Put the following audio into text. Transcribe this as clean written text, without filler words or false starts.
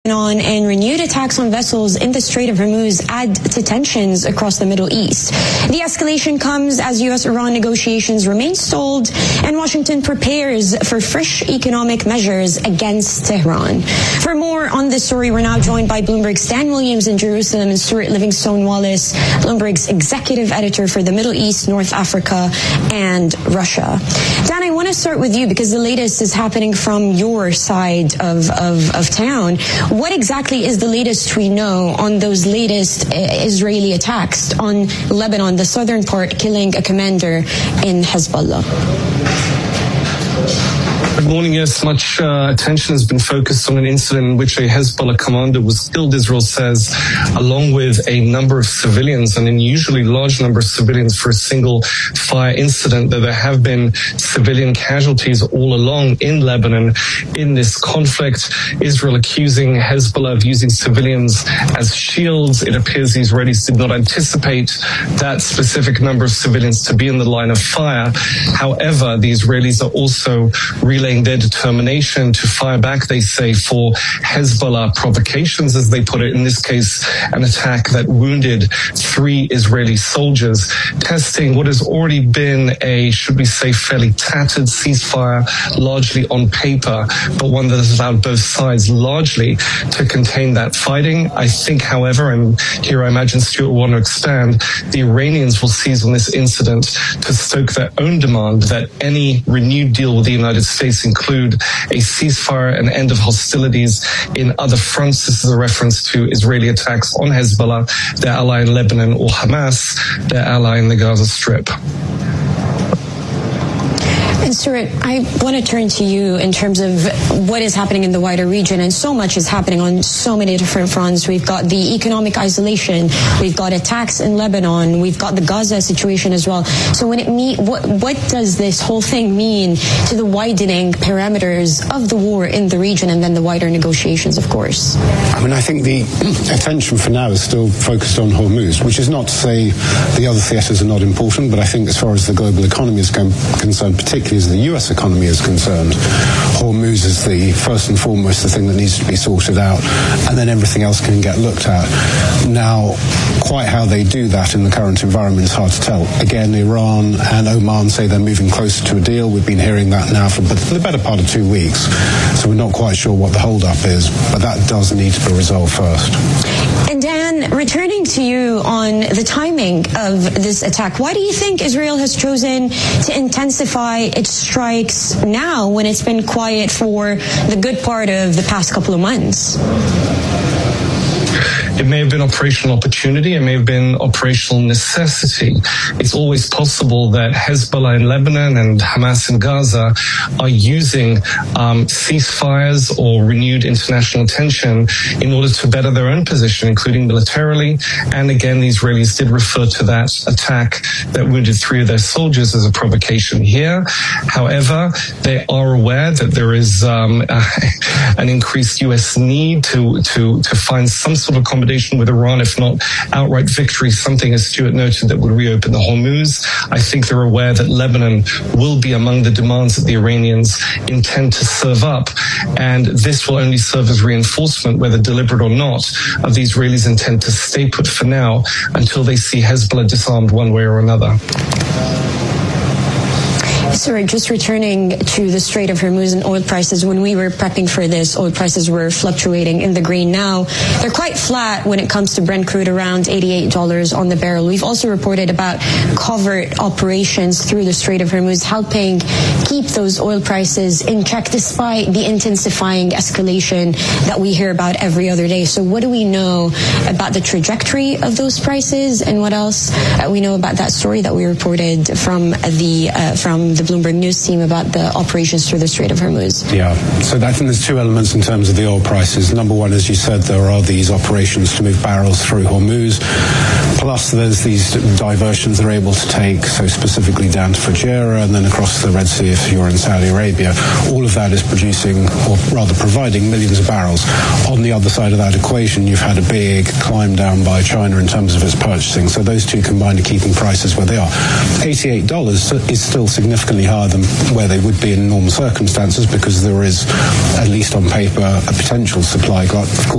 And renewed attacks on vessels in the Strait of Hormuz add to tensions across the Middle East. The escalation comes as U.S.-Iran negotiations remain stalled and Washington prepares for fresh economic measures against Tehran. For more on this story, we're now joined by Bloomberg's Dan Williams in Jerusalem and Stuart Livingstone-Wallace, Bloomberg's executive editor for the Middle East, North Africa, and Russia. Dan, I want to start with you because the latest is happening from your side of town. What exactly is the latest we know on those latest Israeli attacks on Lebanon, the southern part, killing a commander in Hezbollah? Good morning. Yes, much attention has been focused on an incident in which a Hezbollah commander was killed, Israel says, along with a number of civilians, an unusually large number of civilians for a single fire incident, though there have been civilian casualties all along in Lebanon in this conflict. Israel accusing Hezbollah of using civilians as shields. It appears the Israelis did not anticipate that specific number of civilians to be in the line of fire. However, the Israelis are also relaying their determination to fire back, they say, for Hezbollah provocations, as they put it. In this case, an attack that wounded 3 Israeli soldiers, testing what has already been a, should we say, fairly tattered ceasefire, largely on paper, but one that has allowed both sides largely to contain that fighting. I think, however, and here I imagine Stuart will want to expand, the Iranians will seize on this incident to stoke their own demand that any renewed deal with the United States include a ceasefire and end of hostilities in other fronts. This is a reference to Israeli attacks on Hezbollah, their ally in Lebanon, or Hamas, their ally in the Gaza Strip. And Stuart, I want to turn to you in terms of what is happening in the wider region, and so much is happening on so many different fronts. We've got the economic isolation, we've got attacks in Lebanon, we've got the Gaza situation as well. So when what does this whole thing mean to the widening parameters of the war in the region and then the wider negotiations, of course? I mean, I think the attention for now is still focused on Hormuz, which is not to say the other theatres are not important, but I think as far as the global economy is concerned, particularly as the US economy is concerned, Hormuz is the first and foremost the thing that needs to be sorted out, and then everything else can get looked at. Now, quite how they do that in the current environment is hard to tell. Again, Iran and Oman say they're moving closer to a deal. We've been hearing that now for the better part of 2 weeks, so we're not quite sure what the hold-up is, but that does need to be resolved first. And Dan, returning to you on the timing of this attack, why do you think Israel has chosen to intensify its strikes now when it's been quiet for the good part of the past couple of months? It may have been operational opportunity. It may have been operational necessity. It's always possible that Hezbollah in Lebanon and Hamas in Gaza are using ceasefires or renewed international tension in order to better their own position, including militarily. And again, the Israelis did refer to that attack that wounded 3 of their soldiers as a provocation here. However, they are aware that there is an increased U.S. need to find some sort of accommodation with Iran, if not outright victory, something, as Stuart noted, that would reopen the Hormuz. I think they're aware that Lebanon will be among the demands that the Iranians intend to serve up, and this will only serve as reinforcement, whether deliberate or not, of the Israelis' intent to stay put for now until they see Hezbollah disarmed one way or another. Sorry, just returning to the Strait of Hormuz and oil prices. When we were prepping for this, oil prices were fluctuating in the green. Now, they're quite flat when it comes to Brent crude, around $88 on the barrel. We've also reported about covert operations through the Strait of Hormuz, helping keep those oil prices in check despite the intensifying escalation that we hear about every other day. So what do we know about the trajectory of those prices, and what else we know about that story that we reported from the Bloomberg News team about the operations through the Strait of Hormuz? Yeah, so I think there's 2 elements in terms of the oil prices. Number one, as you said, there are these operations to move barrels through Hormuz. Plus, there's these diversions they're able to take, so specifically down to Fujairah and then across the Red Sea if you're in Saudi Arabia. All of that is producing, or rather providing, millions of barrels. On the other side of that equation, you've had a big climb down by China in terms of its purchasing. So those two combined are keeping prices where they are. $88 is still significantly higher than where they would be in normal circumstances, because there is, at least on paper, a potential supply glut. Of course,